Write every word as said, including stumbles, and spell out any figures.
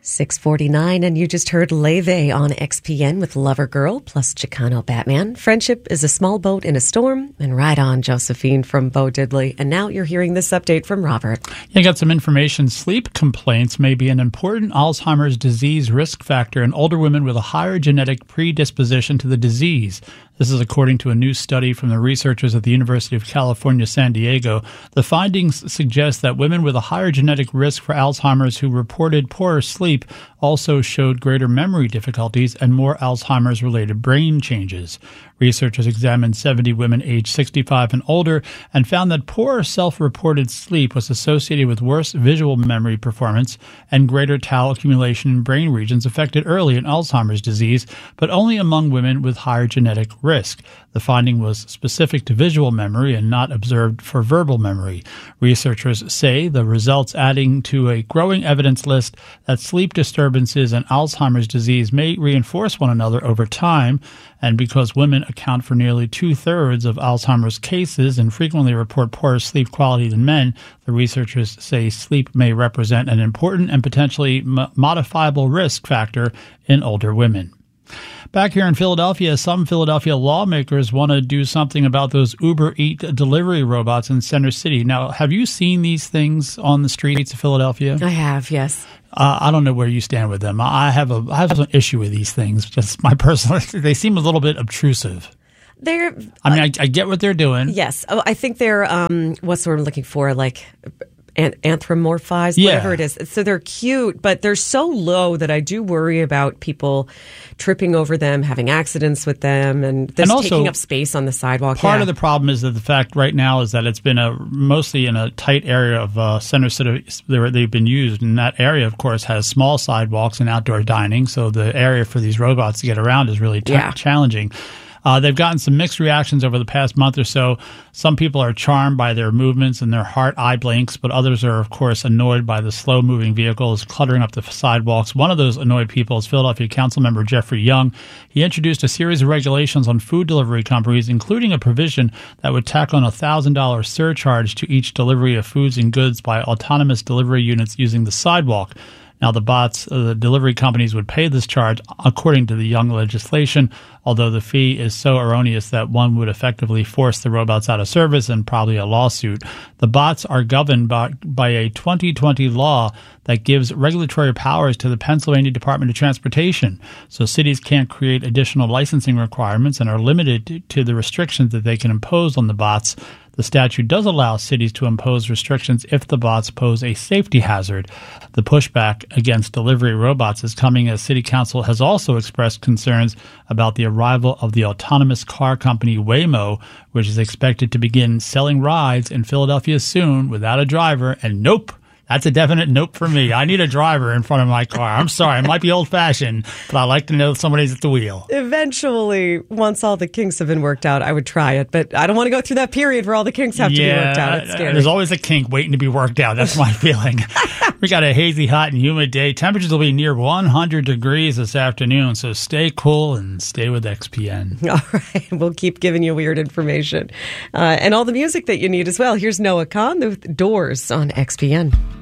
six forty-nine, and you just heard Leve on X P N with Lover Girl plus Chicano Batman. Friendship is a small boat in a storm, and Ride On, Josephine from Bo Diddley. And now you're hearing this update from Robert. You got some information. Sleep complaints may be an important Alzheimer's disease risk factor in older women with a higher genetic predisposition to the disease. This is according to a new study from the researchers at the University of California, San Diego. The findings suggest that women with a higher genetic risk for Alzheimer's who reported poorer sleep also showed greater memory difficulties and more Alzheimer's-related brain changes. Researchers examined seventy women aged sixty-five and older and found that poorer self-reported sleep was associated with worse visual memory performance and greater tau accumulation in brain regions affected early in Alzheimer's disease, but only among women with higher genetic risk. The finding was specific to visual memory and not observed for verbal memory. Researchers say the results adding to a growing evidence list that sleep disturbances and Alzheimer's disease may reinforce one another over time, and because women account for nearly two-thirds of Alzheimer's cases and frequently report poorer sleep quality than men, the researchers say sleep may represent an important and potentially m- modifiable risk factor in older women. Back here in Philadelphia, some Philadelphia lawmakers want to do something about those Uber Eats delivery robots in Center City. Now, have you seen these things on the streets of Philadelphia? I have, yes. Uh, I don't know where you stand with them. I have a I have an issue with these things. Just my personal, they seem a little bit obtrusive. They're. I mean, I, I get what they're doing. Yes, oh, I think they're. Um, what's the word I'm looking for? Like. Anthropomorphized, yeah. whatever it is. So they're cute, but they're so low that I do worry about people tripping over them, having accidents with them, and just taking up space on the sidewalk. Part yeah. of the problem is that the fact right now is that it's been a mostly in a tight area of uh, Center City. They've been used, and that area, of course, has small sidewalks and outdoor dining. So the area for these robots to get around is really t- yeah. challenging. Uh, they've gotten some mixed reactions over the past month or so. Some people are charmed by their movements and their heart-eye blinks, but others are, of course, annoyed by the slow-moving vehicles cluttering up the sidewalks. One of those annoyed people is Philadelphia Councilmember Jeffrey Young. He introduced a series of regulations on food delivery companies, including a provision that would tack on a one thousand dollars surcharge to each delivery of foods and goods by autonomous delivery units using the sidewalk. Now, the bots, uh, the delivery companies would pay this charge according to the Young legislation, although the fee is so erroneous that one would effectively force the robots out of service and probably a lawsuit. The bots are governed by, by a twenty twenty law that gives regulatory powers to the Pennsylvania Department of Transportation. So cities can't create additional licensing requirements and are limited to, to the restrictions that they can impose on the bots. The statute does allow cities to impose restrictions if the bots pose a safety hazard. The pushback against delivery robots is coming as City Council has also expressed concerns about the arrival of the autonomous car company Waymo, which is expected to begin selling rides in Philadelphia soon without a driver. And nope, that's a definite nope for me. I need a driver in front of my car. I'm sorry, I might be old-fashioned, but I like to know somebody's at the wheel. Eventually, once all the kinks have been worked out, I would try it. But I don't want to go through that period where all the kinks have yeah, to be worked out. It's scary. There's always a kink waiting to be worked out. That's my feeling. We got a hazy, hot, and humid day. Temperatures will be near one hundred degrees this afternoon, so stay cool and stay with X P N. All right. We'll keep giving you weird information. Uh, and all the music that you need as well. Here's Noah Kahn, The Doors on X P N.